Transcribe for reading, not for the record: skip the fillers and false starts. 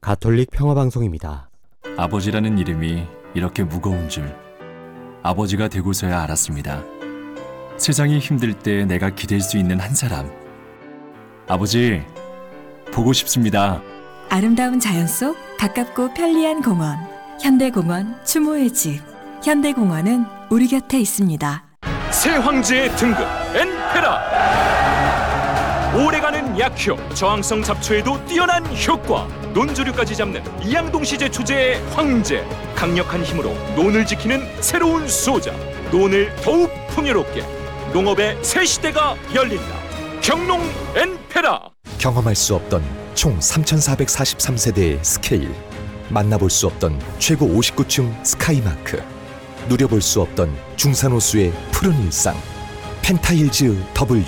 가톨릭 평화방송입니다. 아버지라는 이름이 이렇게 무거운 줄 아버지가 되고서야 알았습니다. 세상이 힘들 때 내가 기댈 수 있는 한 사람. 아버지, 보고 싶습니다. 아름다운 자연 속 가깝고 편리한 공원. 현대공원 추모의 집. 현대공원은 우리 곁에 있습니다. 새 황제의 등극 엔페라. 오래가는 약효, 저항성 잡초에도 뛰어난 효과, 논조류까지 잡는 이양동시제 초제의 황제. 강력한 힘으로 논을 지키는 새로운 수호자. 논을 더욱 풍요롭게, 농업의 새 시대가 열린다. 경농 엔페라. 경험할 수 없던 총 3,443세대의 스케일, 만나볼 수 없던 최고 59층 스카이마크, 누려볼 수 없던 중산호수의 푸른 일상. 펜타힐즈 W.